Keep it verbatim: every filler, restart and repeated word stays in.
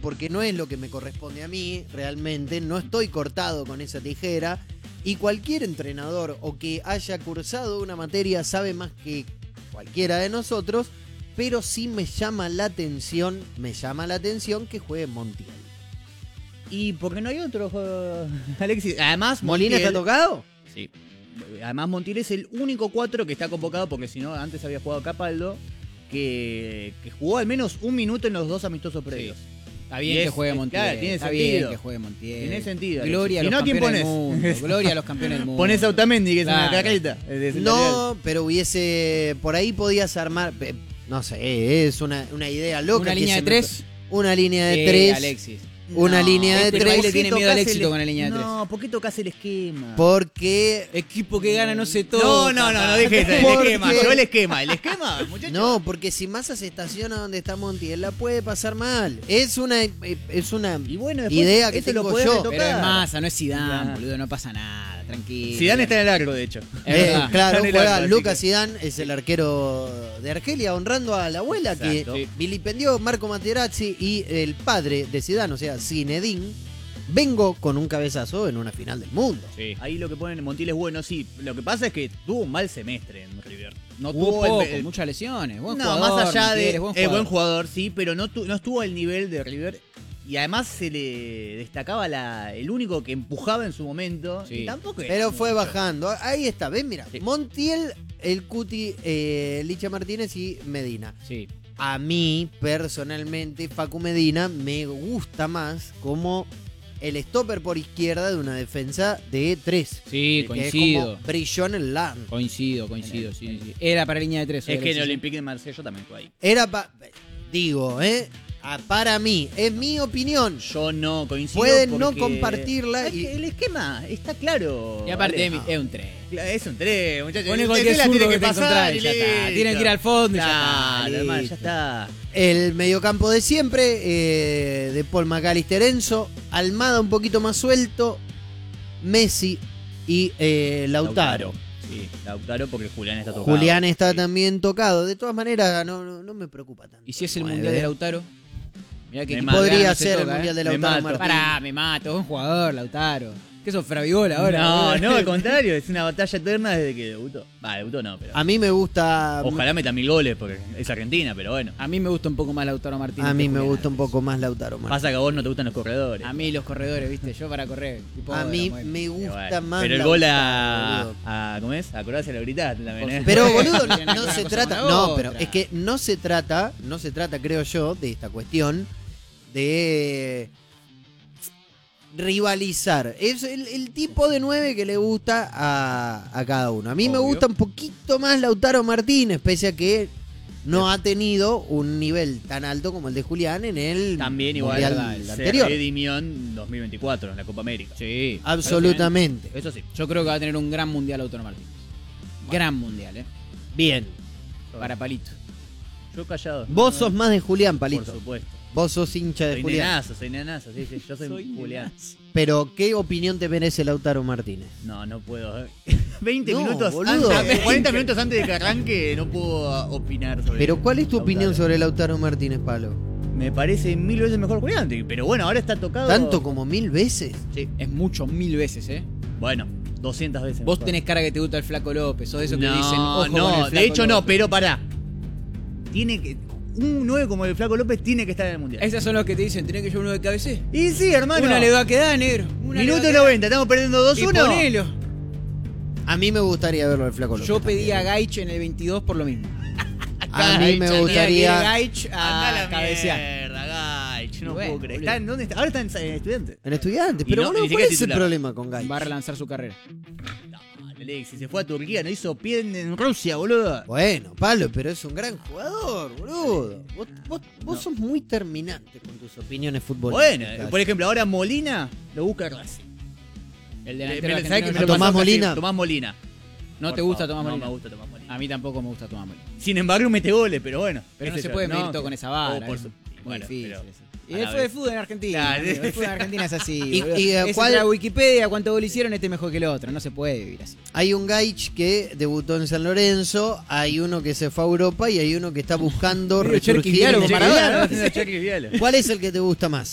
porque no es lo que me corresponde a mí, realmente, no estoy cortado con esa tijera, y cualquier entrenador o que haya cursado una materia sabe más que cualquiera de nosotros, pero sí me llama la atención, me llama la atención que juegue Montiel. Y porque no hay otro, uh, Alexis. Además, ¿Molina Montiel, está tocado? Sí. Además, Montiel es el único cuatro que está convocado, porque si no, antes había jugado Capaldo, que, que jugó al menos un minuto en los dos amistosos previos. Sí. Está bien Y que es- juegue es- Montiel. claro, tiene está sentido. bien que juegue Montiel. Tiene sentido, Gloria a Alexis. los Si no, ¿quién campeones del pones? mundo. Gloria a los campeones del mundo. Pones a Otamendi, que es Claro. una carreta. es- es No, pero hubiese, por ahí podías armar, eh, no sé, es una, una idea loca. Una que línea se de me- tres. Una línea de Eh, tres. Alexis. Una No, línea de este tres. país le ¿Por qué tiene miedo al tocas éxito el- con la línea de tres. No, ¿por qué tocas el esquema? Porque Equipo que gana no se toca. No, no, no, no dije eso, el ¿Por esquema. qué? Yo el esquema. El esquema, muchachos. no, porque si Massa se estaciona donde está Montiel, la puede pasar mal. Es una eh, es una Y bueno, después idea que eso lo tengo podés yo. retocar. Pero es Massa, no es Zidane, Ya. boludo, no pasa nada, tranquilo. Zidane está en el arco, de hecho. Es Eh, verdad. claro, Está en el juega arco, así Lucas que- Zidane, es el arquero de Argelia, honrando a la abuela Exacto. que vilipendió Marco Materazzi y el padre de Zidane, o sea, Zinedine. Vengo con un cabezazo en una final del mundo. Sí. Ahí lo que ponen Montiel es bueno, sí. Lo que pasa es que tuvo un mal semestre en River. No Hubo tuvo poco, el- el- muchas lesiones. Buen no, jugador, más allá Montiel, de es buen eh, buen jugador. jugador, sí, pero no, tu- no estuvo al nivel de River. Y además se le destacaba la, el único que empujaba en su momento. Sí. Y tampoco era Pero fue mucho. bajando. Ahí está, ven, mira. Sí. Montiel, el Cuti, eh, Licha Martínez y Medina. Sí. A mí, personalmente, Facu Medina me gusta más como el stopper por izquierda de una defensa de tres. Sí, Que es coincido. como brilló en el land. Coincido, coincido, sí, sí. Era para línea de tres. Es que en Alexis. el Olympique de Marsella también fue ahí. Era pa- digo, ¿eh? Ah, para mí, es mi opinión. Yo no coincido. Pueden no porque- compartirla Es y- que el esquema está claro. Y aparte Ale. es es un tres. Es un tres, muchachos. Pone Usted cualquier la zurdo tiene que te pasar encontrás y y ya está. listo. Tienen que ir al fondo y ya Claro, está, hermano, listo. ya está. El mediocampo de siempre, eh, de Paul McAllister, Enzo, Almada un poquito más suelto, Messi y eh, Lautaro. Sí, Lautaro porque Julián está tocado. Julián está Sí. también tocado. De todas maneras, no, no, no me preocupa tanto. ¿Y si es el Nueve. mundial de Lautaro? Mirá que Me equipo mata. que Podría gana no se ser el toca, mundial ¿eh? de Me Lautaro mato. Martínez. Pará, me mato, buen jugador, Lautaro. ¿Qué sos, Fraviola ahora? No, boludo? no, al contrario, es una batalla eterna desde que debutó. Va, debutó no, pero. A mí me gusta. Ojalá meta mil goles porque es Argentina, pero bueno. A mí me gusta un poco más Lautaro Martínez. A mí que me Julián gusta un Álvarez. poco más Lautaro Martínez. Pasa que a vos no te gustan los corredores. A mí los corredores, viste, yo para correr. tipo, A mí bueno. me Y gusta bueno, más. Pero el gol a, Lautaro, boludo. a. ¿Cómo es? A Croacia lo gritaste también, ¿eh? Pero Bueno, boludo, tiene no, una no se cosa trata, con la no, pero otra. es que no se trata, no se trata, creo yo, de esta cuestión de rivalizar. Es el, el tipo de nueve que le gusta a, a cada uno. A mí me Obvio. gusta un poquito más Lautaro Martínez, pese a que no ha tenido un nivel tan alto como el de Julián en el También igual mundial verdad, el se anterior. redimió en dos mil veinticuatro en la Copa América. Sí. Absolutamente. Eso sí. Yo creo que va a tener un gran mundial Lautaro Martínez. Gran mundial, ¿eh? Bien. Para Palito. Yo callado. Vos sos más de Julián, Por Palito. supuesto. Vos sos hincha de Soy Julián. nenazo, soy nenazo, sí, sí, yo soy, Soy Julián. Pero, ¿qué opinión te merece Lautaro Martínez? No, no puedo. veinte No, minutos boludo. antes, cuarenta minutos antes de que arranque no puedo opinar sobre Pero, ¿cuál es tu Lautaro. opinión sobre Lautaro Martínez, Palo? Me parece mil veces mejor Julián, pero bueno, ahora está tocado. ¿Tanto como mil veces? Sí. Es mucho, mil veces, ¿eh? Bueno, doscientas veces. Vos mejor. tenés cara que te gusta el Flaco López, o de eso que no, dicen, ojo no, con el Flaco de hecho no, López. pero pará. Tiene que un nueve como el Flaco López tiene que estar en el mundial. Esas son los que te dicen, tenés que llevar uno de cabecé. Y sí, hermano. Una le va a quedar, negro. Una le va a Minuto quedar. noventa, estamos perdiendo dos Y uno. ponelo. A mí me gustaría verlo al Flaco López. Yo pedí a también. Gaich en el veintidós por lo mismo. A mí me Tenía que ir gustaría... Gaich Anda a la cabecear. mierda, Gaich, no Bueno, puedo creer. boludo. ¿Está en dónde está? Ahora está en, en Estudiantes. En Estudiantes. Y Pero, no- boludo, ni ¿cuál siquiera es el titular. problema con Gay? Va a relanzar su carrera. Alexis se fue a Turquía, no hizo pie en- en Rusia, boludo. Bueno, Pablo, pero es un gran jugador, boludo. Vos, vos, vos sos muy terminante con tus opiniones futbolísticas. Bueno, por ejemplo, ahora Molina lo busca Racing. El Eh, delantero me- argentino ¿sabés que me yo- lo Tomás pasó casi- Molina. Tomás Molina. ¿No Por te gusta favor, Tomás Molina? No me gusta Tomás Molina. A mí tampoco me gusta Tomás Molina. Sin embargo, mete goles, pero bueno. Pero no qué se sé puede yo. medir No, todo con esa vara. oh, por es su- muy bueno, difícil. pero- eso. Y a él la fue de vez. fútbol en Argentina. Claro. amigo, El fútbol en Argentina es así. Y- boludo. y, eh, Es ¿cuál- entrar a Wikipedia, cuánto gol hicieron, este mejor que el otro. No se puede vivir así. Hay un Gaich que debutó en San Lorenzo, hay uno que se fue a Europa y hay uno que está buscando Medio Cherky resurgir Vialo en con el Maradona, Estudiantes. Maradona, ¿no? Cherky Viale. ¿Cuál es el que te gusta más?